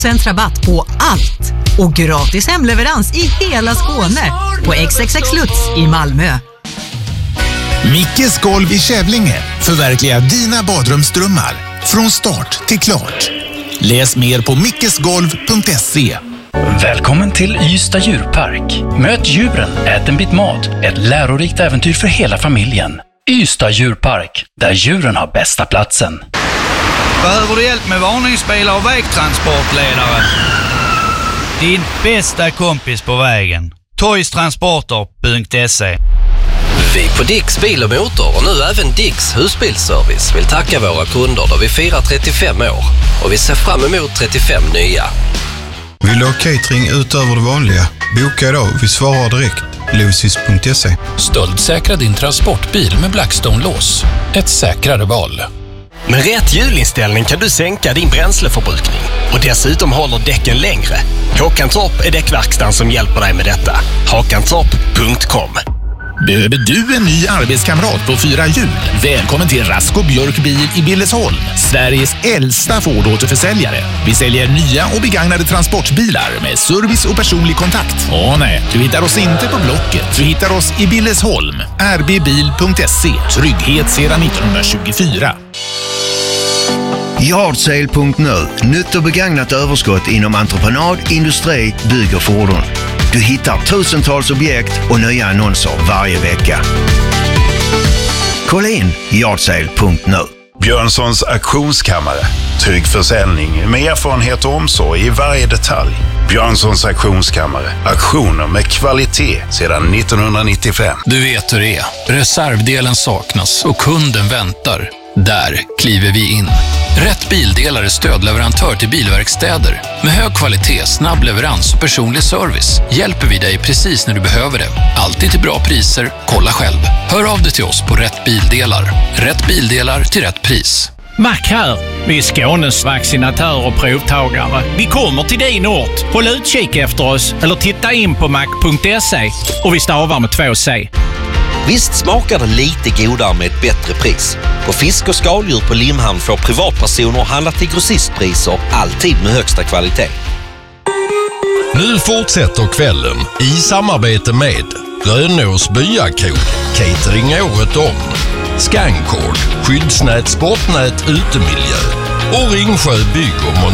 rabatt på allt och gratis hemleverans i hela Skåne på XXX Lutz i Malmö. Mickes golv i Kävlinge förverkligar dina badrumsdrömmar från start till klart. Läs mer på mickesgolv.se. Välkommen till Ystad djurpark. Möt djuren, ät en bit mat. Ett lärorikt äventyr för hela familjen. Ystad djurpark, där djuren har bästa platsen. Behöver du hjälp med varningsbilar och vägtransportledare? Din bästa kompis på vägen. Toystransporter.se. Vi på Dicks Bil och Motor och nu även Dicks Husbilsservice vill tacka våra kunder då vi firar 35 år. Och vi ser fram emot 35 nya. Vill du ha catering utöver det vanliga? Boka idag, vi svarar direkt. Lucis.se. Stöldsäkra din transportbil med Blackstone-lås. Ett säkrare val. Med rätt hjulinställning kan du sänka din bränsleförbrukning och dessutom håller däcken längre. Håkantorp är däckverkstan som hjälper dig med detta. Håkantorp.com. Behöver du en ny arbetskamrat på 4 hjul? Välkommen till Rasko Björk Bil i Billesholm, Sveriges äldsta Ford-återförsäljare. Vi säljer nya och begagnade transportbilar med service och personlig kontakt. Nej, du hittar oss inte på Blocket. Du hittar oss i Billesholm. rbbil.se. Trygghet sedan 1924. Yardsale.nu. Nytt och begagnat överskott inom entreprenad, industri, bygg och fordon. Du hittar tusentals objekt och nya annonser varje vecka. Kolla in Yardsale.nu. Björnssons auktionskammare. Trygg försäljning med erfarenhet och omsorg i varje detalj. Björnssons auktionskammare. Auktioner med kvalitet sedan 1995. Du vet hur det är. Reservdelen saknas och kunden väntar. Där kliver vi in. Rätt Bildelar är stödleverantör till bilverkstäder. Med hög kvalitet, snabb leverans och personlig service hjälper vi dig precis när du behöver det. Alltid till bra priser, kolla själv. Hör av dig till oss på Rätt Bildelar. Rätt Bildelar till rätt pris. Mac här. Vi är Skånes vaccinatör och provtagare. Vi kommer till din ort. Håll utkik efter oss eller titta in på mac.se och vi stavar med 2 C. Visst smakar det lite godare med ett bättre pris. På fisk och skaldjur på Limhamn får privatpersoner handla till grossistpriser, alltid med högsta kvalitet. Nu fortsätter kvällen i samarbete med Rönås byakod, catering året om, Scancord, skyddsnät, sportnät, utemiljö och Ringsjö bygg och